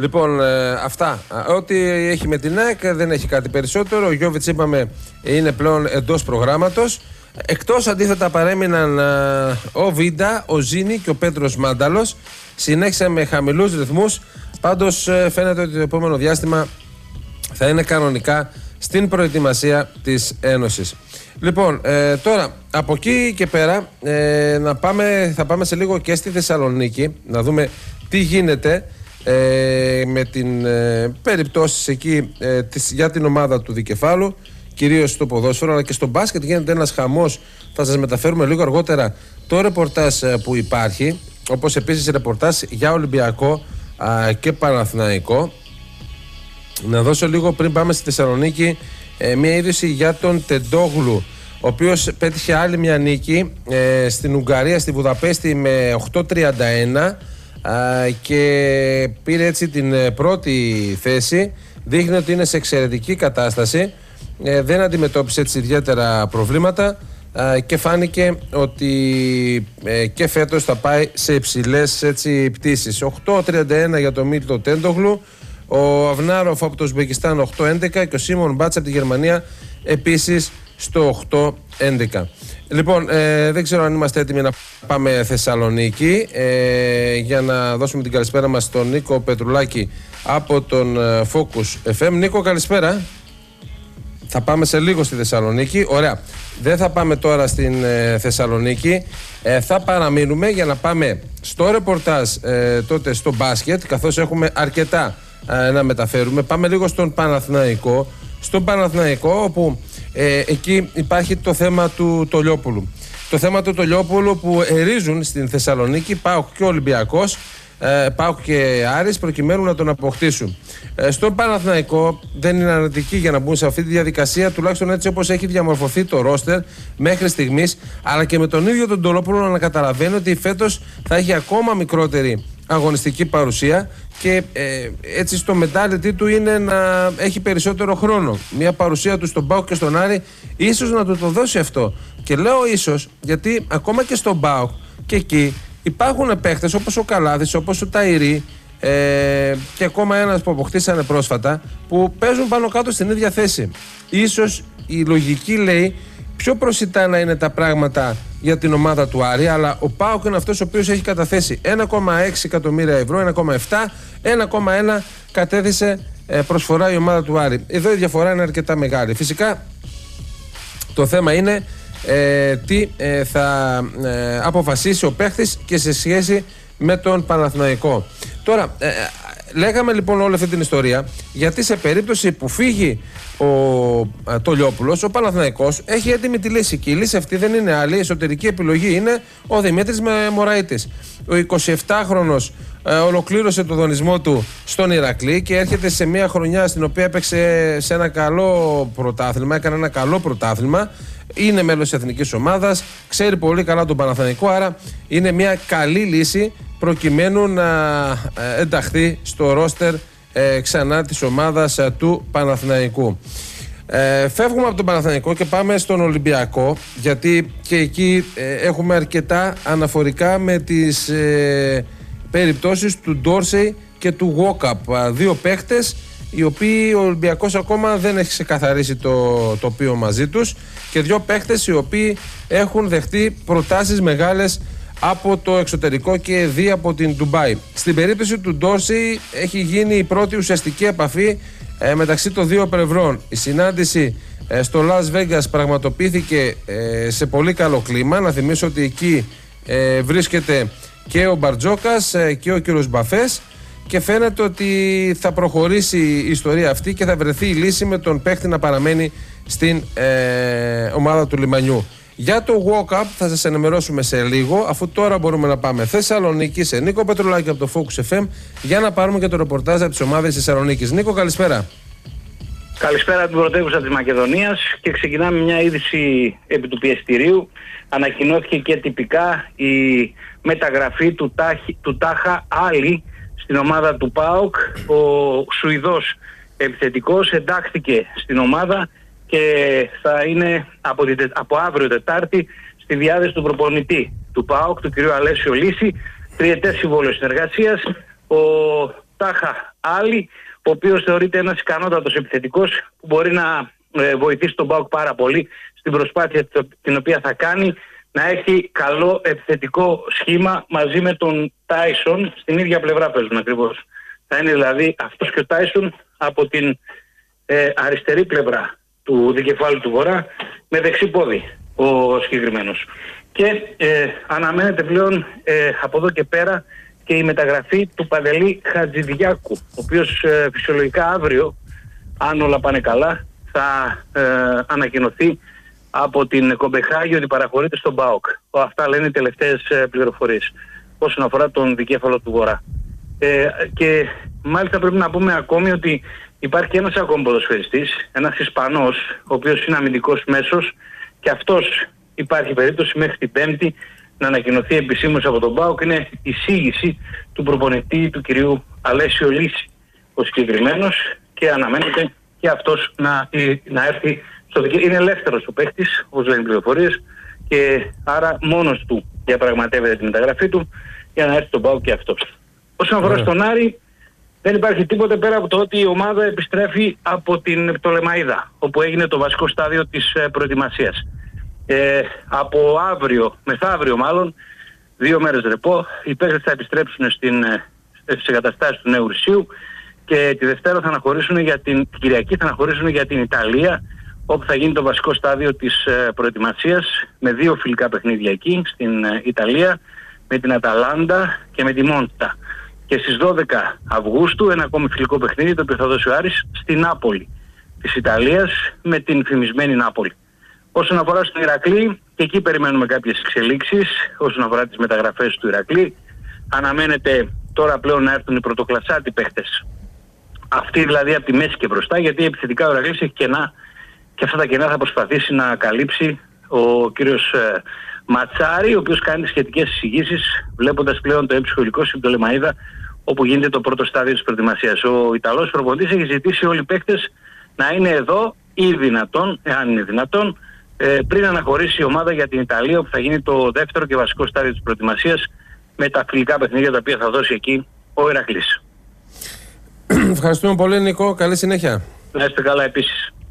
Λοιπόν, αυτά. Ό,τι έχει με την ΑΕΚ δεν έχει κάτι περισσότερο. Ο Γιώβιτς, είπαμε, είναι πλέον εντός προγράμματος. Εκτός αντίθετα παρέμειναν ο Βίντα, ο Ζήνη και ο Πέτρος Μάνταλος. Συνέχισε με χαμηλούς ρυθμούς. Πάντως φαίνεται ότι το επόμενο διάστημα θα είναι κανονικά στην προετοιμασία της Ένωσης. Λοιπόν, τώρα από εκεί και πέρα θα πάμε σε λίγο και στη Θεσσαλονίκη να δούμε τι γίνεται με την περιπτώσεις εκεί για την ομάδα του Δικεφάλου, κυρίως στο ποδόσφαιρο, αλλά και στο μπάσκετ γίνεται ένας χαμός. Θα σας μεταφέρουμε λίγο αργότερα το ρεπορτάζ που υπάρχει, όπως επίσης ρεπορτάζ για Ολυμπιακό και Παναθηναϊκό. Να δώσω λίγο πριν πάμε στη Θεσσαλονίκη μια είδηση για τον Τεντόγλου, ο οποίος πέτυχε άλλη μια νίκη στην Ουγγαρία, στη Βουδαπέστη με 8-31 και πήρε έτσι την πρώτη θέση. Δείχνει ότι είναι σε εξαιρετική κατάσταση, δεν αντιμετώπισε έτσι ιδιαίτερα προβλήματα και φάνηκε ότι και φέτος θα πάει σε υψηλές έτσι πτήσεις. 8-31 για το Μίλτο Τέντογλου, ο Αυνάροφ από το Ουσμπεκιστάν 8-11 και ο Σίμον Μπάτσα από τη Γερμανία επίσης στο 8-11. Λοιπόν, δεν ξέρω αν είμαστε έτοιμοι να πάμε Θεσσαλονίκη για να δώσουμε την καλησπέρα μας στον Νίκο Πετρουλάκη από τον Focus FM. Νίκο, καλησπέρα. Θα πάμε σε λίγο στη Θεσσαλονίκη. Ωραία. Δεν θα πάμε τώρα στην Θεσσαλονίκη. Θα παραμείνουμε για να πάμε στο ρεπορτάζ τότε στο μπάσκετ, καθώς έχουμε αρκετά να μεταφέρουμε. Πάμε λίγο στον Παναθηναϊκό. Στον Παναθηναϊκό, όπου εκεί υπάρχει το θέμα του Τολιόπουλου. Το θέμα του Τολιόπουλου που ερίζουν στην Θεσσαλονίκη ΠΑΟΚ και Ολυμπιακός, ΠΑΟΚ και Άρης, προκειμένου να τον αποκτήσουν. Στον Παναθηναϊκό δεν είναι αρνητικοί για να μπουν σε αυτή τη διαδικασία, τουλάχιστον έτσι όπως έχει διαμορφωθεί το ρόστερ μέχρι στιγμής, αλλά και με τον ίδιο τον Τολιόπουλο να καταλαβαίνει ότι φέτος θα έχει ακόμα μικρότερη αγωνιστική παρουσία και έτσι στο mentality του είναι να έχει περισσότερο χρόνο. Μια παρουσία του στον ΠΑΟΚ και στον Άρη ίσως να του το δώσει αυτό. Και λέω ίσως γιατί ακόμα και στον ΠΑΟΚ και εκεί υπάρχουν παίχτες όπως ο Καλάδης, όπως ο Ταϊρή και ακόμα ένας που αποκτήσανε πρόσφατα, που παίζουν πάνω κάτω στην ίδια θέση. Ίσως η λογική λέει πιο προσιτά να είναι τα πράγματα για την ομάδα του Άρη, αλλά ο ΠΑΟΚ είναι αυτός ο οποίος έχει καταθέσει 1,6 εκατομμύρια ευρώ, 1,7, 1,1 κατέθεσε προσφορά η ομάδα του Άρη. Εδώ η διαφορά είναι αρκετά μεγάλη. Φυσικά το θέμα είναι τι θα αποφασίσει ο παίχτης και σε σχέση με τον Παναθηναϊκό. Τώρα, λέγαμε λοιπόν όλη αυτή την ιστορία γιατί σε περίπτωση που φύγει ο Τολιόπουλος, ο Παναθηναϊκός έχει έτοιμη τη λύση και η λύση αυτή δεν είναι άλλη. Η εσωτερική επιλογή είναι ο Δημήτρης Μωραΐτης. Ο 27χρονος ολοκλήρωσε το δονισμό του στον Ηρακλή και έρχεται σε μια χρονιά στην οποία έπαιξε σε ένα καλό πρωτάθλημα, έκανε ένα καλό πρωτάθλημα. Είναι μέλος της εθνικής ομάδας, ξέρει πολύ καλά τον Παναθηναϊκό, άρα είναι μια καλή λύση προκειμένου να ενταχθεί στο ρόστερ ξανά της ομάδας του Παναθηναϊκού. Φεύγουμε από τον Παναθηναϊκό και πάμε στον Ολυμπιακό, γιατί και εκεί έχουμε αρκετά αναφορικά με τις περιπτώσεις του Ντόρσεϊ και του Γουόκαπ, δύο παίχτες οι οποίοι ο Ολυμπιακός ακόμα δεν έχει ξεκαθαρίσει το τοπίο μαζί τους και δύο παίχτες οι οποίοι έχουν δεχτεί προτάσεις μεγάλες από το εξωτερικό και δει από την Ντουμπάι. Στην περίπτωση του Ντόρσεϊ έχει γίνει η πρώτη ουσιαστική επαφή μεταξύ των δύο πλευρών. Η συνάντηση στο Las Vegas πραγματοποιήθηκε σε πολύ καλό κλίμα. Να θυμίσω ότι εκεί βρίσκεται και ο Μπαρτζόκας και ο κύριος Μπαφές και φαίνεται ότι θα προχωρήσει η ιστορία αυτή και θα βρεθεί η λύση με τον παίχτη να παραμένει στην ομάδα του Λιμανιού. Για το walk-up θα σας ενημερώσουμε σε λίγο, αφού τώρα μπορούμε να πάμε Θεσσαλονίκη σε Νίκο Πετρουλάκη από το Focus FM για να πάρουμε και το ρεπορτάζ από τις ομάδες της Θεσσαλονίκης. Νίκο, καλησπέρα. Καλησπέρα από την πρωτεύουσα της Μακεδονίας και ξεκινάμε μια είδηση επί του πιεστηρίου. Ανακοινώθηκε και τυπικά η μεταγραφή του Τάχα Άλλη στην ομάδα του ΠΑΟΚ. Ο Σουηδός επιθετικός εντάχθηκε στην ομάδα και θα είναι από αύριο Τετάρτη στη διάθεση του προπονητή του ΠΑΟΚ, του κ. Αλέσιο Λύση, τριετές συμβόλαιο συνεργασίας. Ο Τάχα Άλλη, ο οποίος θεωρείται ένας ικανότατος επιθετικός που μπορεί να βοηθήσει τον ΠΑΟΚ πάρα πολύ στην προσπάθεια την οποία θα κάνει να έχει καλό επιθετικό σχήμα μαζί με τον Τάισον. Στην ίδια πλευρά παίζουν ακριβώς. Θα είναι δηλαδή αυτός και ο Τάισον από την αριστερή πλευρά του δικεφάλου του Βορρά με δεξί πόδι ο συγκεκριμένος. Και αναμένεται πλέον από εδώ και πέρα και η μεταγραφή του Παντελή Χατζηδιάκου, ο οποίος φυσιολογικά αύριο, αν όλα πάνε καλά, θα ανακοινωθεί από την Κομπεχάγη ότι παραχωρείται στον ΠΑΟΚ. Αυτά λένε οι τελευταίες πληροφορίες όσον αφορά τον δικέφαλο του Βορρά. Και μάλιστα πρέπει να πούμε ακόμη ότι υπάρχει και ένας ακόμη ποδοσφαιριστής, ένας Ισπανός, ο οποίος είναι αμυντικός μέσος, και αυτός υπάρχει περίπτωση μέχρι την Πέμπτη να ανακοινωθεί επισήμως από τον ΠΑΟΚ. Είναι εισήγηση του προπονητή του κυρίου Αλέσιο Λύση ο συγκεκριμένος, και αναμένεται και αυτός να έρθει στο δικαίωμα. Είναι ελεύθερος ο παίχτης, όπως λένε οι πληροφορίες, και άρα μόνος του διαπραγματεύεται τη μεταγραφή του για να έρθει στον ΠΑΟΚ και αυτός. Όσον αφορά στον Άρη, δεν υπάρχει τίποτε πέρα από το ότι η ομάδα επιστρέφει από την Πτολεμαΐδα, όπου έγινε το βασικό στάδιο της προετοιμασίας. Από αύριο, μεθαύριο μάλλον, 2 μέρες ρεπό, οι παίκτες θα επιστρέψουν στις εγκαταστάσεις του Νέου Ρησίου, και τη Δευτέρα θα αναχωρήσουν την Κυριακή θα αναχωρήσουν για την Ιταλία, όπου θα γίνει το βασικό στάδιο της προετοιμασίας με 2 φιλικά παιχνίδια εκεί στην Ιταλία, με την Αταλάντα και με τη Μόντα. Και στις 12 Αυγούστου ένα ακόμη φιλικό παιχνίδι, το οποίο θα δώσει ο Άρης στη Νάπολη της Ιταλίας, με την φημισμένη Νάπολη. Όσον αφορά στον Ηρακλή, και εκεί περιμένουμε κάποιες εξελίξεις όσον αφορά τις μεταγραφές του Ηρακλή. Αναμένεται τώρα πλέον να έρθουν οι πρωτοκλασσάτοι παίχτες. Αυτοί δηλαδή από τη μέση και μπροστά, γιατί επιθετικά ο Ηρακλής έχει κενά, και αυτά τα κενά θα προσπαθήσει να καλύψει ο κύριος Ματσάρη, ο οποίος κάνει τις σχετικές εισηγήσεις, βλέποντας πλέον το έψυχο υλικό στην Πτολεμαΐδα, όπου γίνεται το πρώτο στάδιο της προετοιμασίας. Ο Ιταλός προπονητής έχει ζητήσει όλοι οι παίκτες να είναι εδώ, ή δυνατόν, εάν είναι δυνατόν, πριν αναχωρήσει η ομάδα για την Ιταλία, όπου θα γίνει το δεύτερο και βασικό στάδιο της προετοιμασίας, με τα φιλικά παιχνίδια τα οποία θα δώσει εκεί ο Ηρακλής. Ευχαριστούμε πολύ, Νικό. Καλή συνέχεια. Να είστε καλά επίσης.